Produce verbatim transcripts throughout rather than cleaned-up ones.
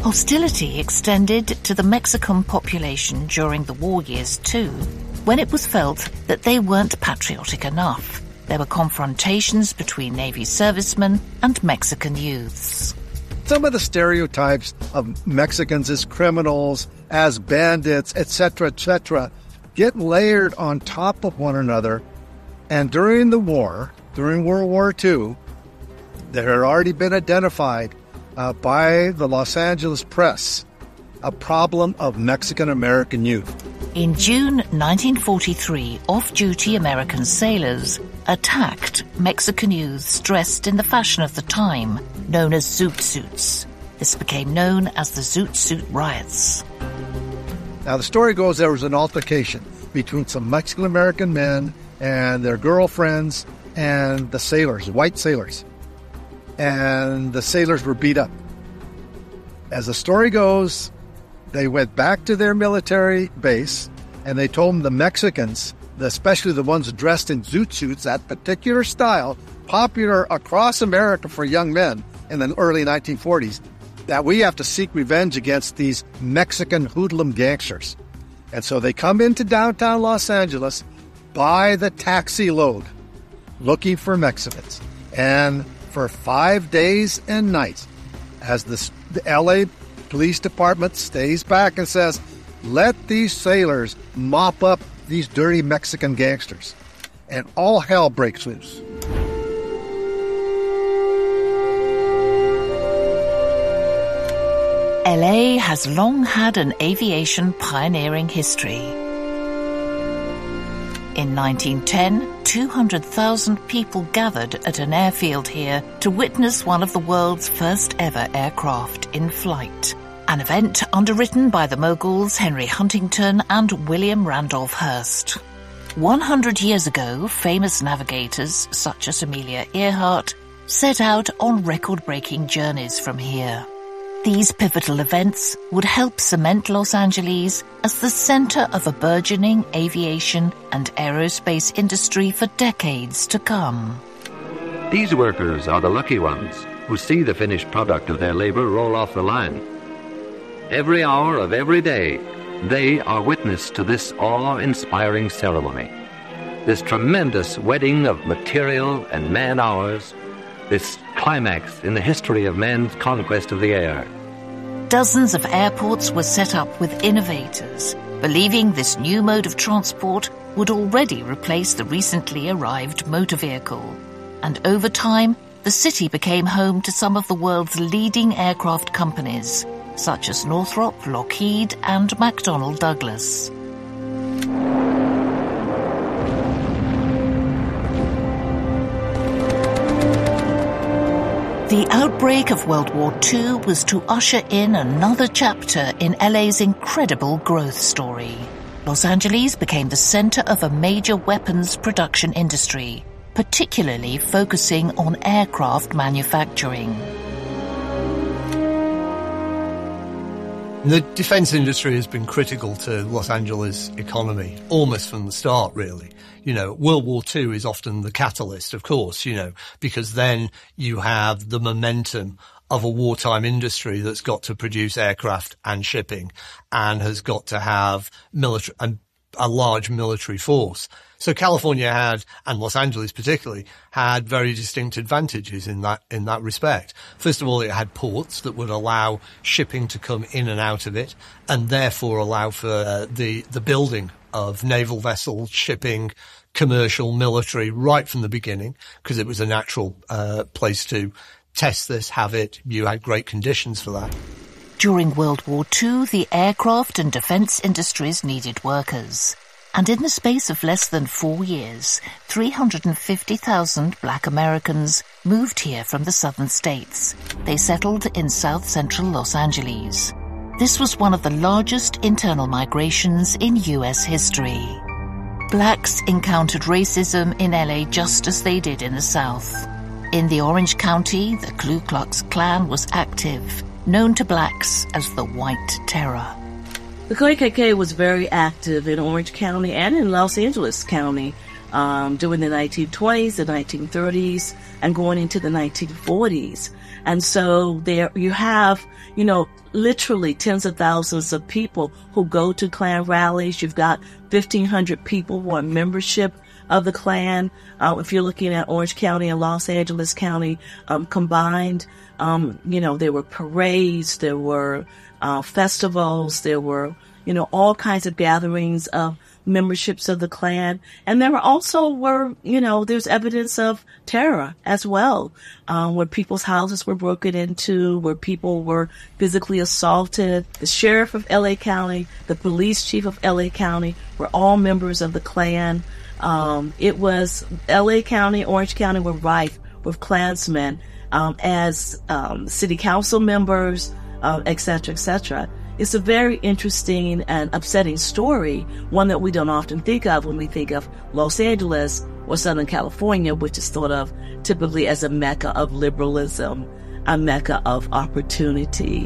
Hostility extended to the Mexican population during the war years too, when it was felt that they weren't patriotic enough. There were confrontations between Navy servicemen and Mexican youths. Some of the stereotypes of Mexicans as criminals, as bandits, et cetera, et cetera, get layered on top of one another. And during the war, during World War Two, there had already been identified uh, by the Los Angeles press a problem of Mexican-American youth. In June nineteen forty-three, off-duty American sailors attacked Mexican youths dressed in the fashion of the time, known as zoot suits. This became known as the Zoot Suit Riots. Now, the story goes there was an altercation between some Mexican-American men and their girlfriends and the sailors, white sailors. And the sailors were beat up. As the story goes, they went back to their military base and they told them the Mexicans, especially the ones dressed in zoot suits, that particular style, popular across America for young men in the early nineteen forties, that we have to seek revenge against these Mexican hoodlum gangsters. And so they come into downtown Los Angeles by the taxi load, looking for Mexicans. And for five days and nights, as the, the L A Police Department stays back and says, let these sailors mop up these dirty Mexican gangsters. And all hell breaks loose. L A has long had an aviation pioneering history. In nineteen ten, two hundred thousand people gathered at an airfield here to witness one of the world's first ever aircraft in flight. An event underwritten by the moguls Henry Huntington and William Randolph Hearst. one hundred years ago, famous navigators such as Amelia Earhart set out on record-breaking journeys from here. These pivotal events would help cement Los Angeles as the center of a burgeoning aviation and aerospace industry for decades to come. These workers are the lucky ones who see the finished product of their labor roll off the line. Every hour of every day, they are witness to this awe-inspiring ceremony, this tremendous wedding of material and man-hours, this climax in the history of man's conquest of the air. Dozens of airports were set up with innovators, believing this new mode of transport would already replace the recently arrived motor vehicle. And over time, the city became home to some of the world's leading aircraft companies, such as Northrop, Lockheed, and McDonnell Douglas. The outbreak of World War Two was to usher in another chapter in L A's incredible growth story. Los Angeles became the center of a major weapons production industry, particularly focusing on aircraft manufacturing. The defense industry has been critical to Los Angeles' economy, almost from the start, really. You know, World War Two is often the catalyst, of course, you know, because then you have the momentum of a wartime industry that's got to produce aircraft and shipping and has got to have military and a large military force. So California had, and Los Angeles particularly, had very distinct advantages in that, in that respect. First of all, it had ports that would allow shipping to come in and out of it and therefore allow for uh, the, the building of naval vessels, shipping, commercial, military, right from the beginning, because it was a natural uh, place to test this, have it. You had great conditions for that. During World War Two, the aircraft and defense industries needed workers. And in the space of less than four years, three hundred fifty thousand black Americans moved here from the southern states. They settled in south central Los Angeles. This was one of the largest internal migrations in U S history. Blacks encountered racism in L A just as they did in the South. In the Orange County, the Ku Klux Klan was active, known to blacks as the White Terror. The K K K was very active in Orange County and in Los Angeles County. um, during the nineteen twenties, the nineteen thirties, and going into the nineteen forties. And so there you have, you know, literally tens of thousands of people who go to Klan rallies. You've got fifteen hundred people who are membership of the Klan. Uh, if you're looking at Orange County and Los Angeles County um, combined, um, you know, there were parades, there were uh, festivals, there were, you know, all kinds of gatherings of memberships of the Klan. And there were also were, you know, there's evidence of terror as well, um, where people's houses were broken into, where people were physically assaulted. The sheriff of L A County, the police chief of L A County were all members of the Klan. Um, it was L A County, Orange County were rife with Klansmen, um, as, um, city council members, uh, et cetera, et cetera. It's a very interesting and upsetting story, one that we don't often think of when we think of Los Angeles or Southern California, which is thought of typically as a mecca of liberalism, a mecca of opportunity.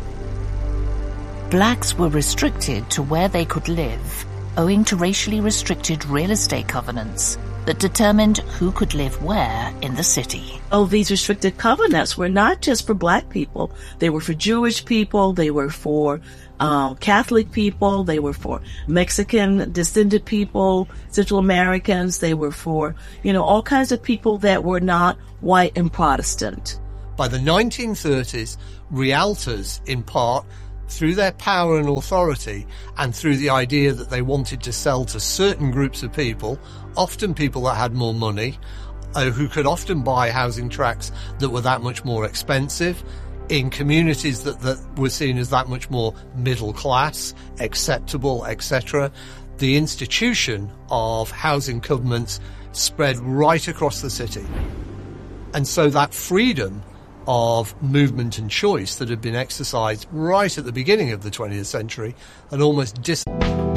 Blacks were restricted to where they could live, owing to racially restricted real estate covenants that determined who could live where in the city. Oh, these restricted covenants were not just for Black people. They were for Jewish people. They were for um, Catholic people. They were for Mexican descended people, Central Americans. They were for, you know, all kinds of people that were not white and Protestant. By the nineteen thirties, realtors, in part, through their power and authority and through the idea that they wanted to sell to certain groups of people, often people that had more money, uh, who could often buy housing tracts that were that much more expensive in communities that, that were seen as that much more middle class, acceptable, et cetera. The institution of housing covenants spread right across the city. And so that freedom of movement and choice that had been exercised right at the beginning of the twentieth century and almost dis-